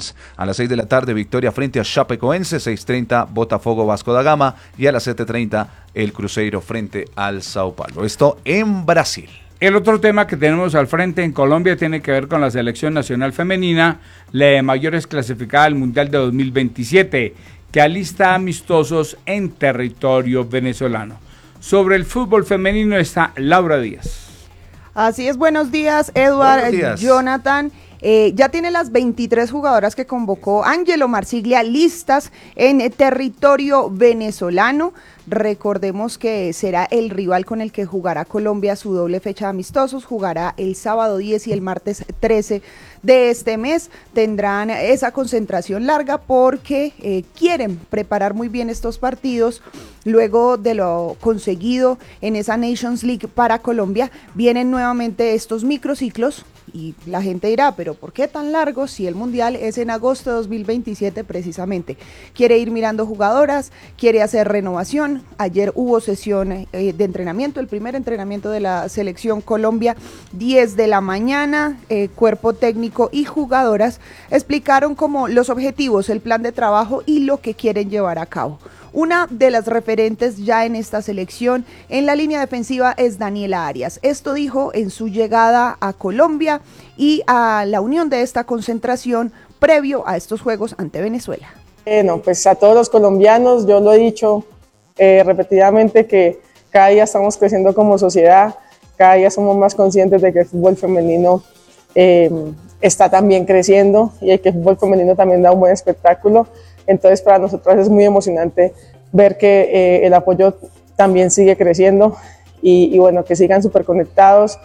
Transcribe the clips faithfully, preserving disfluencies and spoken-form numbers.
Champions. A las seis de la tarde, victoria frente a Chapecoense, seis treinta, Botafogo Vasco da Gama, y a las siete treinta, el Cruzeiro frente al Sao Paulo. Esto en Brasil. El otro tema que tenemos al frente en Colombia tiene que ver con la selección nacional femenina, la de mayores clasificada al Mundial de dos mil veintisiete, que alista amistosos en territorio venezolano. Sobre el fútbol femenino está Laura Díaz. Así es, buenos días, Eduard, buenos días. Jonathan. Eh, ya tiene las veintitrés jugadoras que convocó Ángelo Marsiglia listas en eh, territorio venezolano. Recordemos que será el rival con el que jugará Colombia su doble fecha de amistosos. Jugará el sábado diez y el martes trece de este mes. Tendrán esa concentración larga porque eh, quieren preparar muy bien estos partidos. Luego de lo conseguido en esa Nations League para Colombia, vienen nuevamente estos microciclos. Y la gente dirá, pero ¿por qué tan largo si el Mundial es en agosto de dos mil veintisiete precisamente? Quiere ir mirando jugadoras, quiere hacer renovación. Ayer hubo sesión eh, de entrenamiento, el primer entrenamiento de la selección Colombia, diez de la mañana, eh, cuerpo técnico y jugadoras explicaron como los objetivos, el plan de trabajo y lo que quieren llevar a cabo. Una de las referentes ya en esta selección en la línea defensiva es Daniela Arias. Esto dijo en su llegada a Colombia y a la unión de esta concentración previo a estos juegos ante Venezuela. Bueno, pues a todos los colombianos, yo lo he dicho eh, repetidamente que cada día estamos creciendo como sociedad, cada día somos más conscientes de que el fútbol femenino eh, está también creciendo y que el fútbol femenino también da un buen espectáculo. Entonces para nosotros es muy emocionante ver que eh, el apoyo también sigue creciendo y, y bueno, que sigan súper conectados,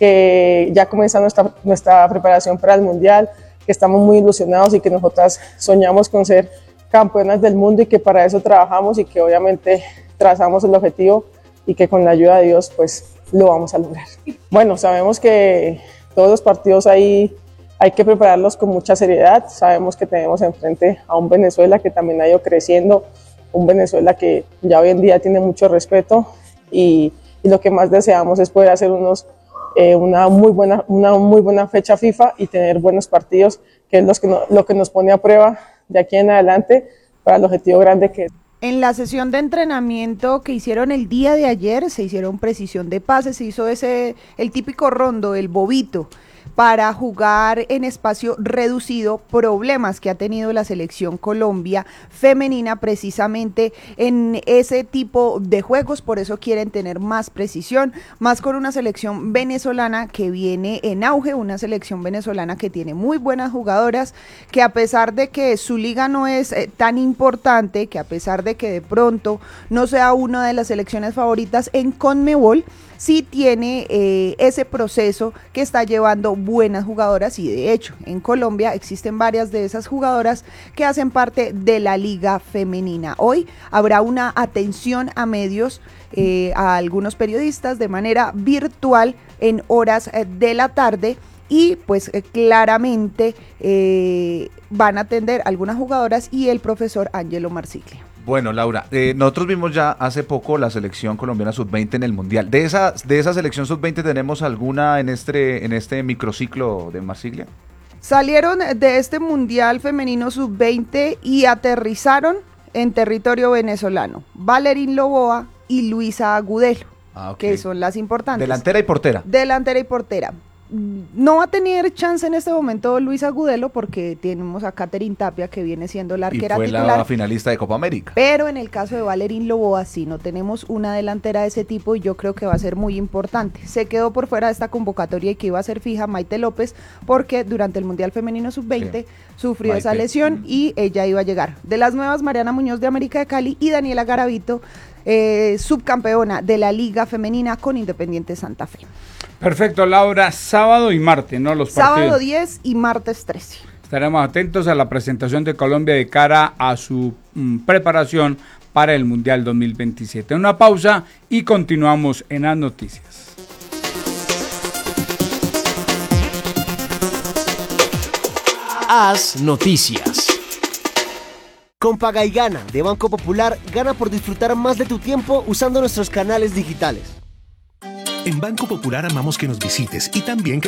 que ya comienza nuestra, nuestra preparación para el Mundial, que estamos muy ilusionados y que nosotras soñamos con ser campeonas del mundo y que para eso trabajamos y que obviamente trazamos el objetivo y que con la ayuda de Dios pues lo vamos a lograr. Bueno, sabemos que todos los partidos ahí hay que prepararlos con mucha seriedad. Sabemos que tenemos enfrente a un Venezuela que también ha ido creciendo, un Venezuela que ya hoy en día tiene mucho respeto y, y lo que más deseamos es poder hacer unos, eh, una, muy buena, una muy buena fecha FIFA y tener buenos partidos, que es los que no, lo que nos pone a prueba de aquí en adelante para el objetivo grande que es. En la sesión de entrenamiento que hicieron el día de ayer, se hicieron precisión de pases, se hizo ese, el típico rondo, el bobito, para jugar en espacio reducido, problemas que ha tenido la selección Colombia femenina precisamente en ese tipo de juegos, por eso quieren tener más precisión, más con una selección venezolana que viene en auge, una selección venezolana que tiene muy buenas jugadoras, que a pesar de que su liga no es eh, tan importante, que a pesar de que de pronto no sea una de las selecciones favoritas en CONMEBOL, sí tiene eh, ese proceso que está llevando buenas jugadoras y de hecho en Colombia existen varias de esas jugadoras que hacen parte de la liga femenina. Hoy habrá una atención a medios, eh, a algunos periodistas de manera virtual en horas eh, de la tarde y pues eh, claramente eh, van a atender algunas jugadoras y el profesor Ángelo Marsiglia. Bueno, Laura, eh, nosotros vimos ya hace poco la selección colombiana sub veinte en el Mundial. ¿De esa, de esa selección sub veinte tenemos alguna en este, en este microciclo de Marsiglia? Salieron de este Mundial femenino sub veinte y aterrizaron en territorio venezolano. Valerín Loboa y Luisa Agudelo, ah, okay, que son las importantes. Delantera y portera. Delantera y portera. No va a tener chance en este momento Luis Agudelo porque tenemos a Catherine Tapia que viene siendo la arquera y fue titular, la finalista de Copa América. Pero en el caso de Valerín Loboa sí, no tenemos una delantera de ese tipo y yo creo que va a ser muy importante. Se quedó por fuera de esta convocatoria y que iba a ser fija Maite López porque durante el Mundial Femenino sub veinte sí, sufrió Maite. esa lesión y ella iba a llegar. De las nuevas, Mariana Muñoz de América de Cali y Daniela Garavito, eh, subcampeona de la Liga Femenina con Independiente Santa Fe. Perfecto, Laura, sábado y martes, ¿no? Los partidos. Sábado diez y martes trece. Estaremos atentos a la presentación de Colombia de cara a su mm, preparación para el Mundial dos mil veintisiete. Una pausa y continuamos en las noticias. Haz noticias. Con Paga y Gana de Banco Popular, gana por disfrutar más de tu tiempo usando nuestros canales digitales. En Banco Popular amamos que nos visites y también que